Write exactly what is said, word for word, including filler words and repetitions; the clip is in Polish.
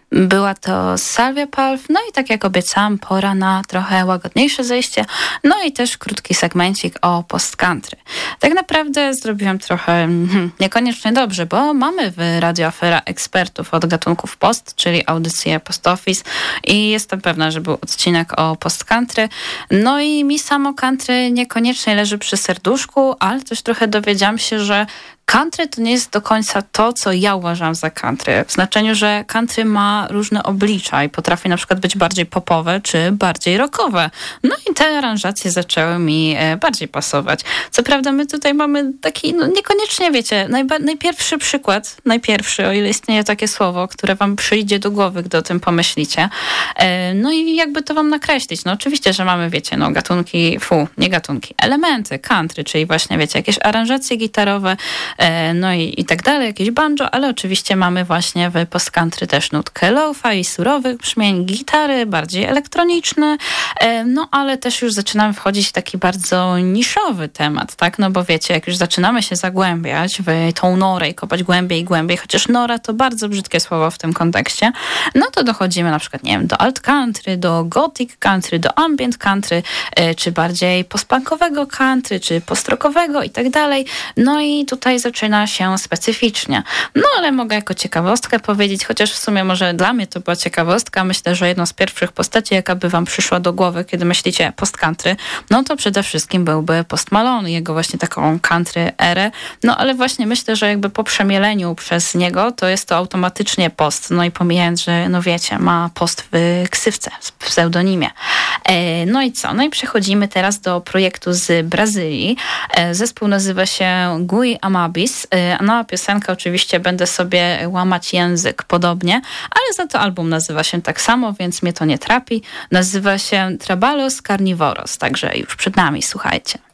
Była to Salvia Palv, no i tak jak obiecałam, pora na trochę łagodniejsze zejście, no i też krótki segmencik o post-country. Tak naprawdę zrobiłam trochę hmm, niekoniecznie dobrze, bo mamy w Radio Afera ekspertów od gatunków post, czyli audycję Post Office i jestem pewna, że był odcinek o post-country. No i mi samo country niekoniecznie leży przy serduszku, ale też trochę dowiedziałam się, że country to nie jest do końca to, co ja uważam za country. W znaczeniu, że country ma różne oblicza i potrafi na przykład być bardziej popowe, czy bardziej rockowe. No i te aranżacje zaczęły mi bardziej pasować. Co prawda my tutaj mamy taki, no niekoniecznie, wiecie, najba- najpierwszy przykład, najpierwszy, o ile istnieje takie słowo, które wam przyjdzie do głowy, gdy o tym pomyślicie. No i jakby to wam nakreślić. No oczywiście, że mamy, wiecie, no gatunki, fu, nie gatunki, elementy country, czyli właśnie, wiecie, jakieś aranżacje gitarowe, no i, i tak dalej, jakieś banjo, ale oczywiście mamy właśnie w post-country też nutkę lo-fi i surowych brzmień, gitary, bardziej elektroniczne, no ale też już zaczynamy wchodzić w taki bardzo niszowy temat, tak, no bo wiecie, jak już zaczynamy się zagłębiać w tą norę i kopać głębiej i głębiej, chociaż nora to bardzo brzydkie słowo w tym kontekście, no to dochodzimy na przykład, nie wiem, do alt country, do gothic country, do ambient country, czy bardziej postpunkowego country, czy postrockowego i tak dalej, no i tutaj zaczyna się specyficznie. No ale mogę jako ciekawostkę powiedzieć, chociaż w sumie może dla mnie to była ciekawostka. Myślę, że jedną z pierwszych postaci, jaka by wam przyszła do głowy, kiedy myślicie post-country, no to przede wszystkim byłby Post Malone, jego właśnie taką country erę. No ale właśnie myślę, że jakby po przemieleniu przez niego, to jest to automatycznie post. No i pomijając, że no wiecie, ma post w ksywce, w pseudonimie. No i co? No i przechodzimy teraz do projektu z Brazylii. Zespół nazywa się Gui Amabis, a nowa piosenka oczywiście będę sobie łamać język podobnie, ale za to album nazywa się tak samo, więc mnie to nie trapi. Nazywa się Trabalhos Carnívoros, także już przed nami, słuchajcie.